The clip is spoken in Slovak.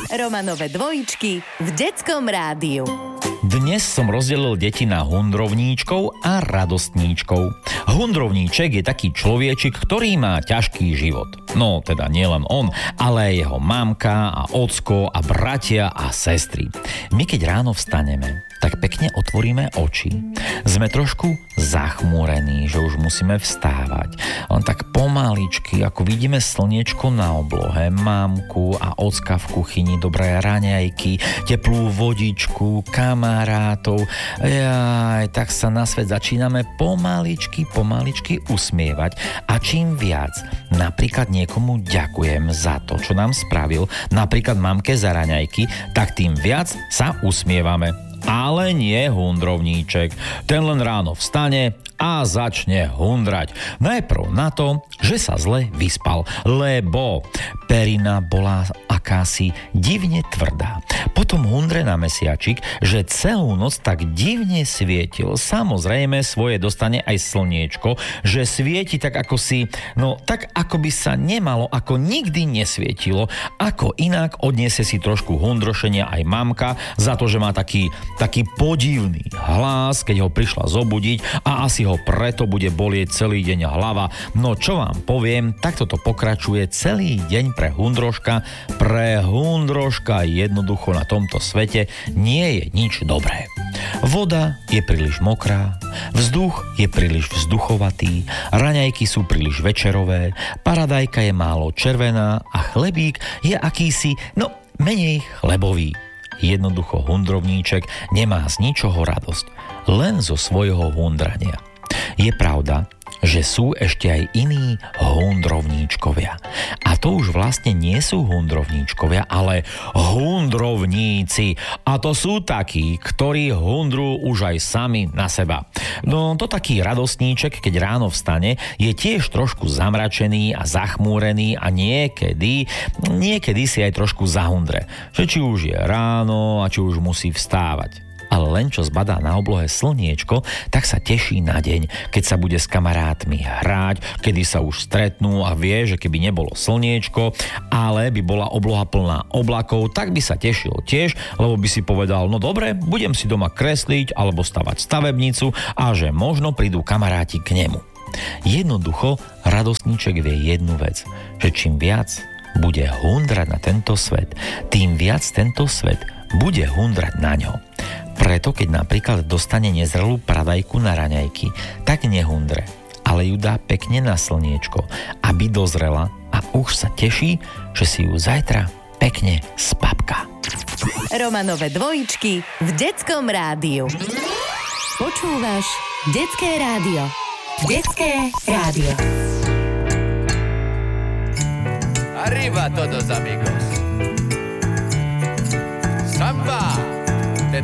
Romanové dvojičky v Detskom rádiu. Dnes som rozdelil deti na hundrovníčkov a radostníčkov. Hundrovníček je taký človečik, ktorý má ťažký život. No, teda nielen on, ale aj jeho mamka a ocko a bratia a sestry. My keď ráno vstaneme, tak pekne otvoríme oči. Sme trošku zachmúrení, že už musíme vstávať. Len tak pomaličky, ako vidíme slniečko na oblohe, mamku a ocka v kuchyni, dobré raňajky, teplú vodičku, kamarátov. Tak sa na svet začíname pomaličky usmievať. A čím viac napríklad niekomu ďakujem za to, čo nám spravil, napríklad mamke za raňajky, tak tým viac sa usmievame. Ale nie hundrovníček. Ten len ráno vstane a začne hundrať. Najprv na to, že sa zle vyspal, lebo perina bola akási divne tvrdá. Potom hundre na mesiačik, že celú noc tak divne svietil. Samozrejme svoje dostane aj slniečko, že svieti tak ako si, tak ako by sa nemalo, ako nikdy nesvietilo. Ako inak odniesie si trošku hundrošenia aj mamka za to, že má taký podivný hlas, keď ho prišla zobudiť a asi ho preto bude bolieť celý deň hlava. No čo vám poviem, takto to pokračuje celý deň pre hundroška. Pre hundroška jednoducho na tomto svete nie je nič dobré. Voda je príliš mokrá, vzduch je príliš vzduchovatý, raňajky sú príliš večerové, paradajka je málo červená a chlebík je akýsi, menej chlebový. Jednoducho hundrovníček nemá z ničoho radosť, len zo svojho hundrania. Je pravda, že sú ešte aj iní hundrovníčkovia. A to už vlastne nie sú hundrovníčkovia, ale hundrovníci. A to sú takí, ktorí hundrú už aj sami na seba. To taký radostníček, keď ráno vstane, je tiež trošku zamračený a zachmúrený a niekedy si aj trošku zahundre. Že či už je ráno a či už musí vstávať. Ale len čo zbadá na oblohe slniečko, tak sa teší na deň, keď sa bude s kamarátmi hrať, kedy sa už stretnú a vie, že keby nebolo slniečko, ale by bola obloha plná oblakov, tak by sa tešil tiež, lebo by si povedal, dobre, budem si doma kresliť alebo stavať stavebnicu a že možno prídu kamaráti k nemu. Jednoducho, radostníček vie jednu vec, že čím viac bude hundrať na tento svet, tým viac tento svet bude hundrať na ňo. Preto, keď napríklad dostane nezrelú paradajku na raňajky, tak nehundre, ale ju dá pekne na slniečko, aby dozrela a už sa teší, že si ju zajtra pekne spapka. Romanové dvojičky v Detskom rádiu. Počúvaš Detské rádio. Detské rádio. Arriba todos amigos. Samba.